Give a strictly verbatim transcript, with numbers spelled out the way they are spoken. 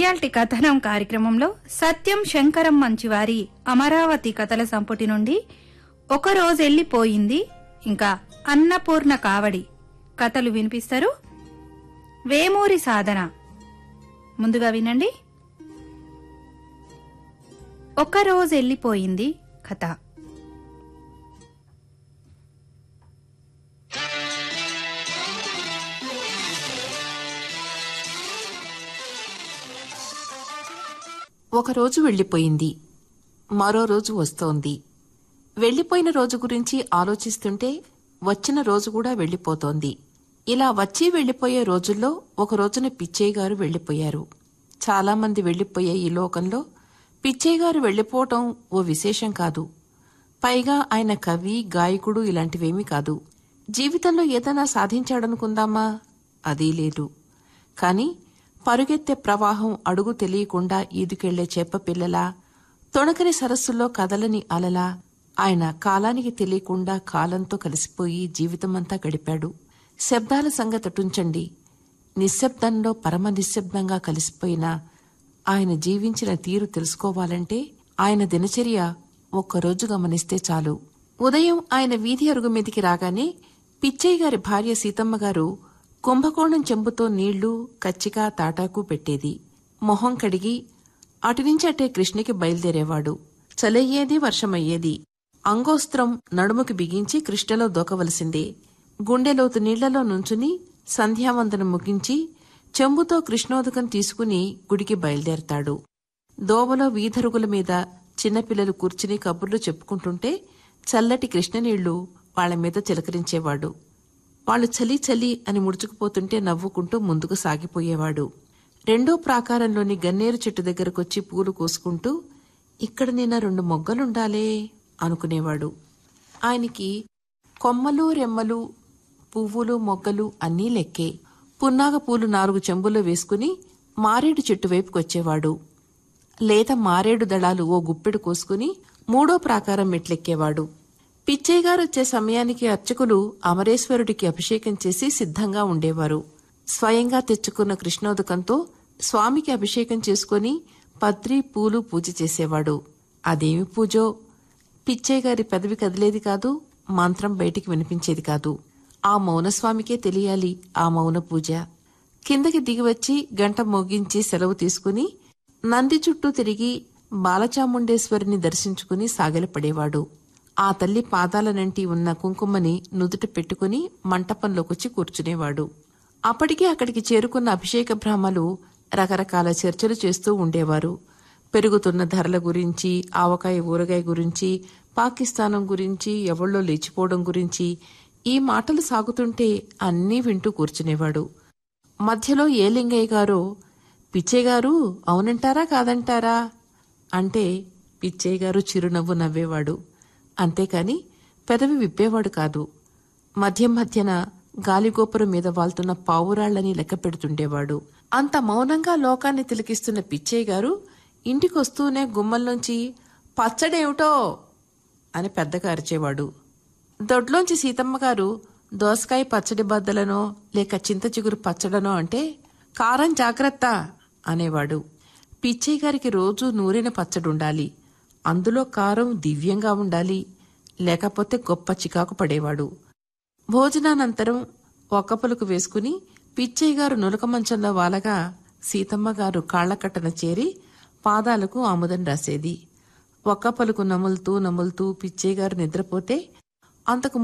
ఇయాల్టి కథనం కార్యక్రమంలో సత్యం శంకరం మంచివారి అమరావతి కథల సంపుటి నుండి ఒక రోజెళ్లిపోయింది ఇంకా అన్నపూర్ణ కావడి కథలు వినిపిస్తారు. వేమూరి సాధన. ముందుగా వినండి. ఒక రోజెళ్లిపోయింది కథ. ఒకరోజు వెళ్లిపోయింది, మరో రోజు వస్తోంది. వెళ్లిపోయిన రోజు గురించి ఆలోచిస్తుంటే వచ్చిన రోజు కూడా వెళ్లిపోతోంది. ఇలా వచ్చి వెళ్లిపోయే రోజుల్లో ఒక రోజున పిచ్చయ్య గారు వెళ్లిపోయారు. చాలామంది వెళ్లిపోయే ఈ లోకంలో పిచ్చయ్య గారు వెళ్లిపోవటం ఓ విశేషం కాదు. పైగా ఆయన కవి, గాయకుడు ఇలాంటివేమీ కాదు. జీవితంలో ఏదైనా సాధించాడనుకుందామా? అదీ లేదు. కాని పరుగెత్తే ప్రవాహం అడుగు తెలియకుండా ఈదుకెళ్లే చేపపిల్లలా, తొణకని సరస్సుల్లో కదలని అలలా ఆయన కాలానికి తెలియకుండా కాలంతో కలిసిపోయి జీవితమంతా గడిపాడు. శబ్దాల సంగతటుంచండి, నిశ్శబ్దంలో పరమ నిశ్శబ్దంగా కలిసిపోయిన ఆయన జీవించిన తీరు తెలుసుకోవాలంటే ఆయన దినచర్య ఒక్కరోజు గమనిస్తే చాలు. ఉదయం ఆయన వీధి అరుగు మీదికి రాగానే పిచ్చయ్య గారి భార్య సీతమ్మగారు కుంభకోణం చెంబుతో నీళ్లు, కచ్చిక, తాటాకు పెట్టేది. మొహం కడిగి అటునుంచి అటే కృష్ణకి బయలుదేరేవాడు. చలయ్యేది, వర్షమయ్యేది. అంగోస్త్రం నడుముకి బిగించి కృష్ణలో దూకవలసిందే. గుండెలోతు నీళ్లలో నుంచుని సంధ్యావందనం ముగించి చెంబుతో కృష్ణోదకం తీసుకుని గుడికి బయలుదేరతాడు. దోవలో వీధరుగుల మీద చిన్నపిల్లలు కూర్చుని కబుర్లు చెప్పుకుంటుంటే చల్లటి కృష్ణనీళ్లు వాళ్ల మీద చిలకరించేవాడు. వాళ్లు చలి చలి అని ముడుచుకుపోతుంటే నవ్వుకుంటూ ముందుకు సాగిపోయేవాడు. రెండో ప్రాకారంలోని గన్నేరు చెట్టు దగ్గరకొచ్చి పూలు కోసుకుంటూ ఇక్కడ నిన్న రెండు మొగ్గలుండాలే అనుకునేవాడు. ఆయనకి కొమ్మలు, రెమ్మలు, పువ్వులు, మొగ్గలు అన్నీ లెక్కే. పున్నాగ పూలు నాలుగు చెంబుల్లో వేసుకుని మారేడు చెట్టు వైపుకొచ్చేవాడు. లేత మారేడు దళాలు ఓ గుప్పెడు కోసుకుని మూడో ప్రాకారం మెట్లెక్కేవాడు. పిచ్చయ్య గారు వచ్చే సమయానికి అర్చకులు అమరేశ్వరుడికి అభిషేకం చేసి సిద్ధంగా ఉండేవారు. స్వయంగా తెచ్చుకున్న కృష్ణోదకంతో స్వామికి అభిషేకం చేసుకుని పత్రి, పూలు పూజ చేసేవాడు. అదేమి పూజో! పిచ్చయ్య గారి పెదవి కదిలేది కాదు, మంత్రం బయటికి వినిపించేది కాదు. ఆ మౌనస్వామికే తెలియాలి ఆ మౌన పూజ. కిందకి దిగివచ్చి గంట మోగించి సెలవు తీసుకుని నంది చుట్టూ తిరిగి బాలచాముండేశ్వరిని దర్శించుకుని సాగలపడేవాడు. ఆ తల్లి పాదాలనంటి ఉన్న కుంకుమని నుదుట పెట్టుకుని మంటపంలోకొచ్చి కూర్చునేవాడు. అప్పటికే అక్కడికి చేరుకున్న అభిషేక బ్రాహ్మలు రకరకాల చర్చలు చేస్తూ ఉండేవారు. పెరుగుతున్న ధరల గురించి, ఆవకాయ ఊరగాయ గురించి, పాకిస్తానం గురించి, ఎవళ్ళో లేచిపోవడం గురించి ఈ మాటలు సాగుతుంటే అన్నీ వింటూ కూర్చునేవాడు. మధ్యలో ఏ లింగయ్య గారో పిచ్చయ్య గారు అవునంటారా కాదంటారా అంటే పిచ్చయ్య గారు చిరునవ్వు నవ్వేవాడు. అంతేకాని పెదవి విప్పేవాడు కాదు. మధ్య మధ్యన గాలిగోపురం మీద వాల్తున్న పావురాళ్లని లెక్క పెడుతుండేవాడు. అంత మౌనంగా లోకాన్ని తిలకిస్తున్న పిచ్చయ్య గారు ఇంటికొస్తూనే గుమ్మంలోంచి పచ్చడేమిటో అని పెద్దగా అరిచేవాడు. దొడ్లోంచి సీతమ్మగారు దోసకాయ పచ్చడి బద్దలనో లేక చింత చిగురు పచ్చడనో అంటే కారం జాగ్రత్త అనేవాడు. పిచ్చయ్య గారికి రోజూ నూరిన పచ్చడుండాలి, అందులో కారం దివ్యంగా ఉండాలి, లేకపోతే గొప్ప చికాకు పడేవాడు. భోజనానంతరం ఒక్క పలుకు వేసుకుని పిచ్చయ్య గారు నులక మంచంలో వాలగా సీతమ్మగారు కాళ్లకట్టన చేరి పాదాలకు ఆముదం రాసేది. ఒక్క పలుకు నములుతూ నములుతూ పిచ్చయ్య గారు నిద్రపోతే అంతకు